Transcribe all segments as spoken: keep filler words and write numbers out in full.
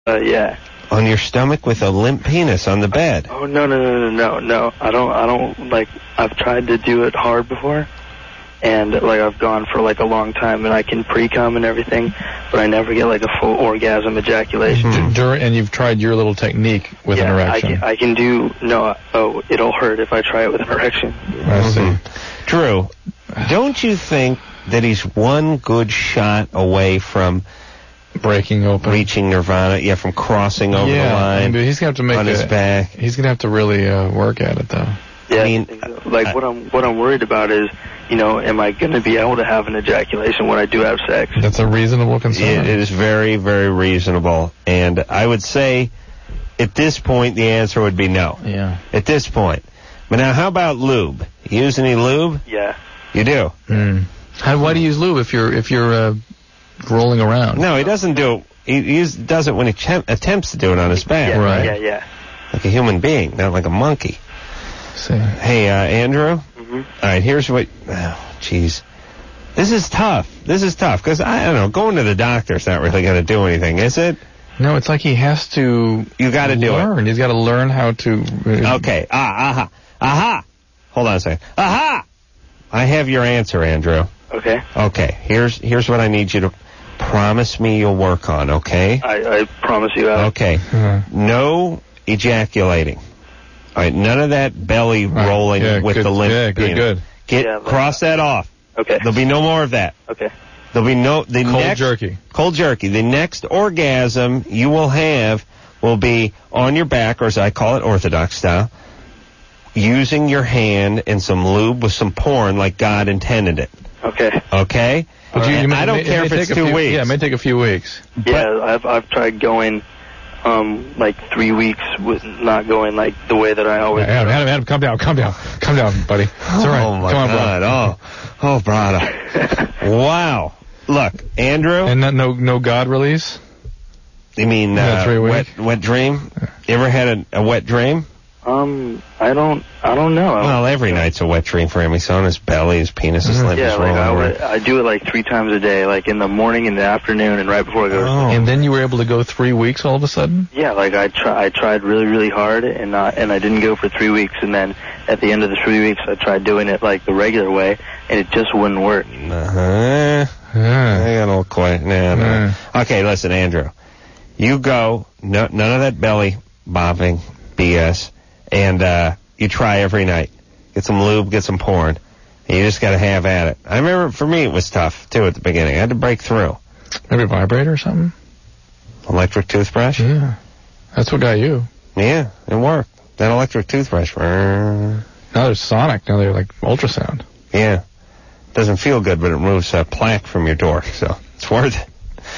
Uh, yeah. On your stomach with a limp penis on the bed. Oh, no, no, no, no, no, no. I don't, I don't, like, I've tried to do it hard before, and, like, I've gone for, like, a long time, and I can pre-cum and everything, but I never get, like, a full orgasm ejaculation. Mm-hmm. During, and you've tried your little technique with yeah, an erection. I can, I can do, no, oh, it'll hurt if I try it with an erection. I see. Mm-hmm. Drew, don't you think that he's one good shot away from breaking open, reaching nirvana? Yeah, from crossing over yeah, the line. I mean, he's gonna have to make on his a, back. He's gonna have to really uh, work at it, though. Yeah, I mean, like I, what I'm what I'm worried about is, you know, am I going to be able to have an ejaculation when I do have sex? That's a reasonable concern. It, it is very, very reasonable, and I would say, at this point, the answer would be no. Yeah. At this point, but now, how about lube? You use any lube? Yeah. You do. Mm. How, why do you use lube if you're if you're uh, rolling around? No, he doesn't do it. He, he does it when he ch- attempts to do it on his back. Yeah, right. Yeah, yeah. Like a human being, not like a monkey. See. Hey, uh, Andrew? Mm-hmm. All right, here's what... Oh, jeez. This is tough. This is tough, because, I don't know, going to the doctor's not really going to do anything, is it? No, it's like he has to You got to do it. learn. He's got to learn how to... Uh, Okay. Ah, aha. Aha! Hold on a second. Aha! I have your answer, Andrew. Okay. Okay, here's here's what I need you to promise me you'll work on, okay? I, I promise you. I, Okay. Uh, No ejaculating. All right, none of that belly right. rolling Yeah, with good, the limp Yeah, good, penis. good. Get Yeah, but- cross that off. Okay. There'll be no more of that. Okay. There'll be no the Cold next jerky. cold jerky. The next orgasm you will have will be on your back, or as I call it, orthodox style, using your hand and some lube with some porn like God intended it. Okay. Okay? But you, you may, I don't it may, care it if may it's take a two few, weeks. Yeah, it may take a few weeks. Yeah, I've I've tried going, um, like three weeks with not going like the way that I always. Adam, Adam, Adam, calm down, calm down, calm down, buddy. It's all right. Oh, my Come on, God. bro. Oh, oh, brother. Wow. Look, Andrew. And not, no, no God release. You mean Yeah, uh, three wet, weeks. wet dream? You ever had a, a wet dream? Um, I don't, I don't know. I Well, every night's a wet dream for him. He's on his belly, his penis is limp. yeah, he's like rolling I, over. would, I do it like three times a day, like in the morning, in the afternoon, and right before I go to sleep. Oh. And then you were able to go three weeks all of a sudden? Yeah, like I try, I tried really, really hard, and uh, and I didn't go for three weeks, and then at the end of the three weeks, I tried doing it like the regular way, and it just wouldn't work. Uh-huh. Yeah. I got a little quiet. No, no. Yeah. Okay, listen, Andrew. You go, no, none of that belly bobbing B S, and uh, you try every night. Get some lube, get some porn, and you just got to have at it. I remember for me it was tough, too, at the beginning. I had to break through. Maybe a vibrator or something? Electric toothbrush? Yeah. That's what got you. Yeah, it worked. That electric toothbrush. uh, Now there's sonic. Now they're like ultrasound. Yeah. Doesn't feel good, but it removes a plaque from your door, so it's worth it.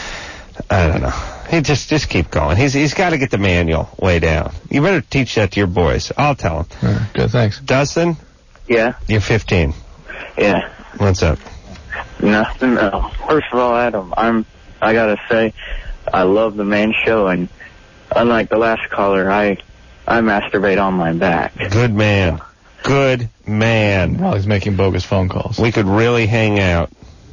I don't know. He just just keep going. He's he's got to get the manual way down. You better teach that to your boys. I'll tell them. Yeah, good, thanks. Dustin, Yeah, you're fifteen. yeah. What's up? Nothing. Uh, first of all, Adam, I'm. I gotta say, I love the main show, and unlike the last caller, I, I masturbate on my back. Good man. Good man. While he's making bogus phone calls. We could really hang out.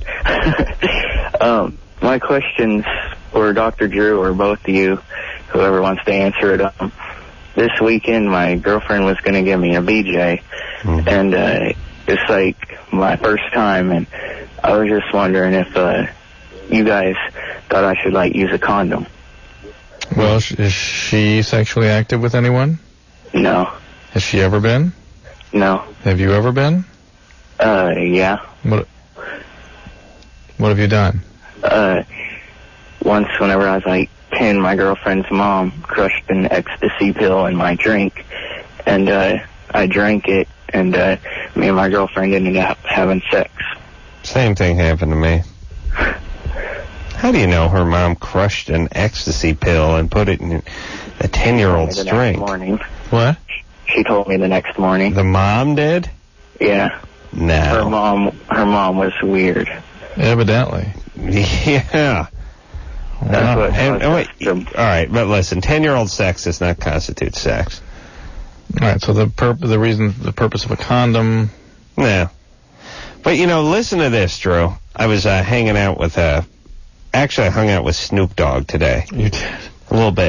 um, my questions for Doctor Drew or both of you, whoever wants to answer it. Um, this weekend, my girlfriend was going to give me a B J, Mm-hmm. and uh, it's like my first time, and I was just wondering if uh, you guys thought I should like use a condom. Well, sh- is she sexually active with anyone? No, Has she ever been? no. Have you ever been? Uh, yeah. What What have you done? Uh, once, whenever I was like ten, my girlfriend's mom crushed an ecstasy pill in my drink, and uh, I drank it, and uh, me and my girlfriend ended up having sex. Same thing happened to me. How do you know her mom crushed an ecstasy pill and put it in a ten-year-old's The next drink? morning. What? She told me the next morning. The mom did? Yeah. Her No. mom, her mom was weird. Evidently. Yeah. That's what And, and wait, caused all right, but listen, ten-year-old sex does not constitute sex. All right, so the purp- the reason, the purpose of a condom. No. But, you know, listen to this, Drew. I was uh, hanging out with, uh, actually I hung out with Snoop Dogg today. You did. A little bit.